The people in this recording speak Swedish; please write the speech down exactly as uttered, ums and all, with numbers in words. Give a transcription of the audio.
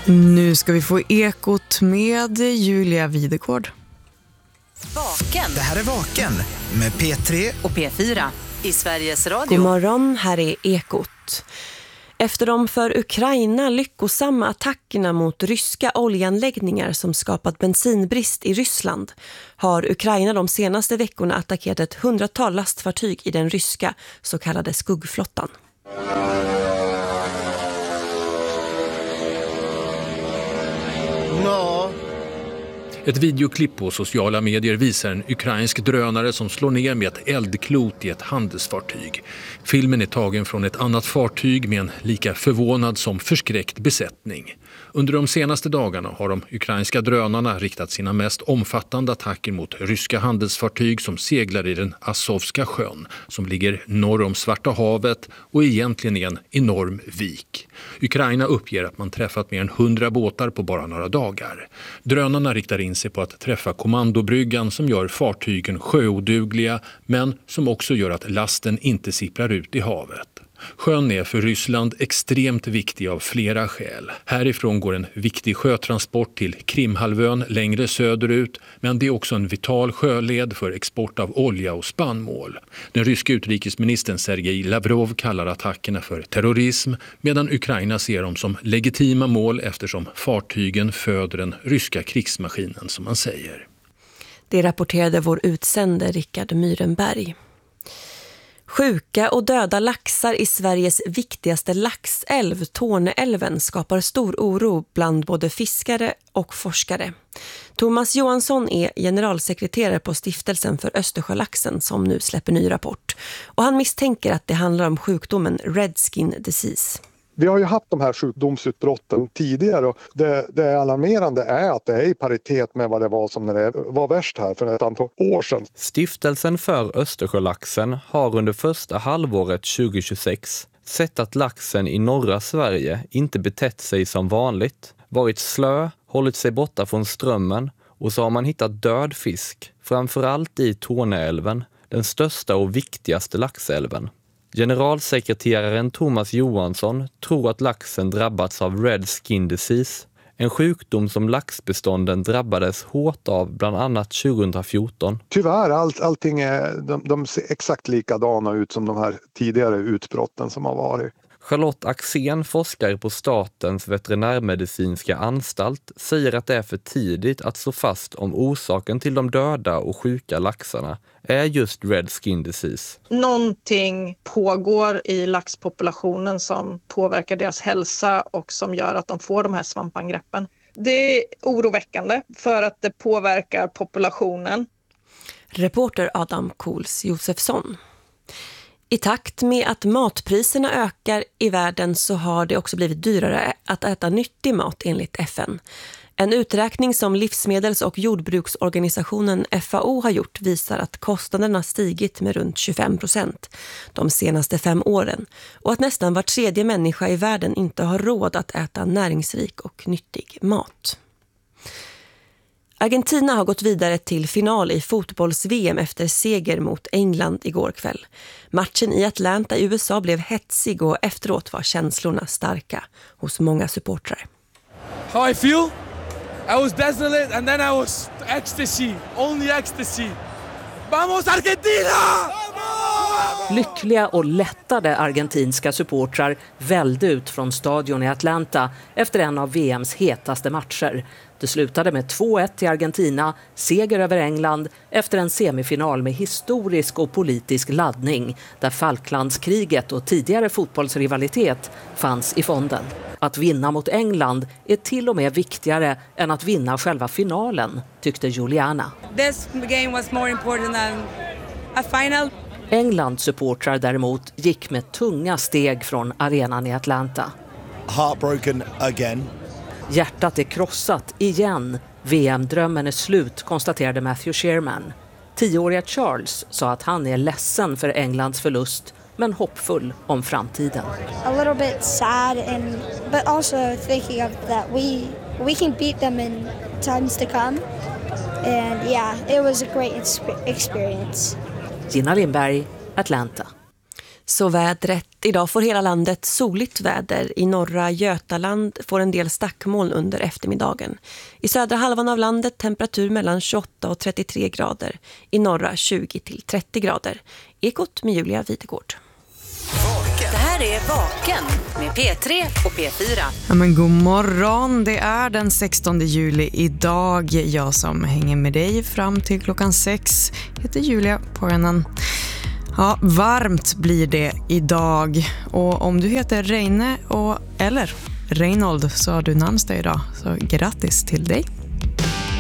Nu ska vi få Ekot med Julia Videgård. Vaken. Det här är Vaken med P tre och P fyra i Sveriges Radio. God morgon, här är Ekot. Efter de för Ukraina lyckosamma attackerna mot ryska oljeanläggningar som skapat bensinbrist i Ryssland har Ukraina de senaste veckorna attackerat ett hundratal lastfartyg i den ryska så kallade skuggflottan. No. Ett videoklipp på sociala medier visar en ukrainsk drönare som slår ner med ett eldklot i ett handelsfartyg. Filmen är tagen från ett annat fartyg med en lika förvånad som förskräckt besättning. Under de senaste dagarna har de ukrainska drönarna riktat sina mest omfattande attacker mot ryska handelsfartyg som seglar i den Azovska sjön som ligger norr om Svarta havet och egentligen är en enorm vik. Ukraina uppger att man träffat mer än hundra båtar på bara några dagar. Drönarna riktar in sig på att träffa kommandobryggan som gör fartygen sjöodugliga men som också gör att lasten inte sipprar ut i havet. Sjön är för Ryssland extremt viktig av flera skäl. Härifrån går en viktig sjötransport till Krimhalvön längre söderut, men det är också en vital sjöled för export av olja och spannmål. Den ryska utrikesministern Sergej Lavrov kallar attackerna för terrorism, medan Ukraina ser dem som legitima mål eftersom fartygen föder den ryska krigsmaskinen, som man säger. Det rapporterade vår utsände Rickard Myrenberg. Sjuka och döda laxar i Sveriges viktigaste laxälv, Torneälven, skapar stor oro bland både fiskare och forskare. Thomas Johansson är generalsekreterare på Stiftelsen för Östersjölaxen som nu släpper ny rapport. Och han misstänker att det handlar om sjukdomen Red Skin Disease. Vi har ju haft de här sjukdomsutbrotten tidigare och det, det alarmerande är att det är i paritet med vad det var som när det var värst här för ett antal år sedan. Stiftelsen för Östersjölaxen har under första halvåret tjugohundratjugosex sett att laxen i norra Sverige inte betett sig som vanligt, varit slö, hållit sig borta från strömmen och så har man hittat död fisk, framförallt i Torneälven, den största och viktigaste laxälven. Generalsekreteraren Thomas Johansson tror att laxen drabbats av Red Skin Disease, en sjukdom som laxbestånden drabbades hårt av bland annat tjugohundrafjorton. Tyvärr, all, allting är, de, de ser exakt likadana ut som de här tidigare utbrotten som har varit. Charlotte Axén, forskare på Statens veterinärmedicinska anstalt, säger att det är för tidigt att slå fast om orsaken till de döda och sjuka laxarna är just Red Skin Disease. Någonting pågår i laxpopulationen som påverkar deras hälsa och som gör att de får de här svampangreppen. Det är oroväckande för att det påverkar populationen. Reporter Adam Kohls Josefsson. I takt med att matpriserna ökar i världen så har det också blivit dyrare att äta nyttig mat enligt F N. En uträkning som livsmedels- och jordbruksorganisationen F A O har gjort visar att kostnaderna stigit med runt tjugofem procent de senaste fem åren och att nästan var tredje människa i världen inte har råd att äta näringsrik och nyttig mat. Argentina har gått vidare till final i fotbolls-V M efter seger mot England igår kväll. Matchen i Atlanta i U S A blev hetsig och efteråt var känslorna starka hos många supportrar. How I feel? I was desolate and then I was ecstasy, only ecstasy. Vamos Argentina! Lyckliga och lättade argentinska supportrar välde ut från stadion i Atlanta efter en av V M:s hetaste matcher. Det slutade med två ett till Argentina, seger över England efter en semifinal med historisk och politisk laddning där Falklandskriget och tidigare fotbollsrivalitet fanns i fonden. Att vinna mot England är till och med viktigare än att vinna själva finalen, tyckte Juliana. This game was more important than a final. Englands supportrar däremot gick med tunga steg från arenan i Atlanta. Heartbroken again. Hjärtat är krossat igen. V M-drömmen är slut, konstaterade Matthew Sherman. Tioåriga Charles sa att han är ledsen för Englands förlust men hoppfull om framtiden. A little bit sad and but also thinking of that we we can beat them in times to come. And yeah, it was a great experience. Gina Lindberg, Atlanta. Så vädret. Idag får hela landet soligt väder. I norra Götaland får en del stackmoln under eftermiddagen. I södra halvan av landet temperatur mellan tjugoåtta och trettiotre grader. I norra tjugo till trettio grader. Ekot med Julia Videgård. Det här är Vaken med P tre och P fyra. Ja, men god morgon, det är den sextonde juli idag. Jag som hänger med dig fram till klockan sex heter Julia Poranen. Ja, varmt blir det idag. Och om du heter Reine och, eller Reinhold så har du namnsdag idag. Så grattis till dig.